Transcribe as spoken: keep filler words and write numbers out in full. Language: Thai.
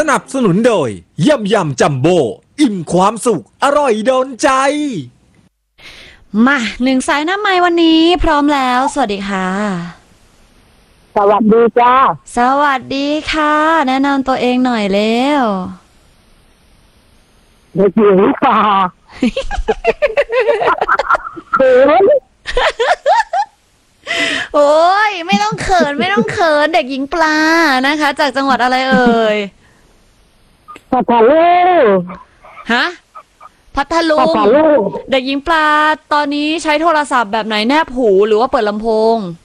นับสนุนโดยยำยำจัมโบ้อิ่มความสุขอร่อยโดนใจมาหนึ่งสายน้ำไม้วันนี้พร้อมแล้วสวัสดีค่ะสวัสดีจ้าสวัสดีค่ะแนะนำตัวเองหน่อยเร็วเด็กหญิงค่ะเขินโอ้ยไม่ต้องเขินไม่ต้องเขินเด็กหญิงปลานะคะจากจังหวัดอะไรเอ่ยพัทลุงฮะพัทลุงเด็กหญิงปลาตอนนี้ใช้โทรศัพท์แบบไหนแนบหูหรือว่าเปิดลำโพง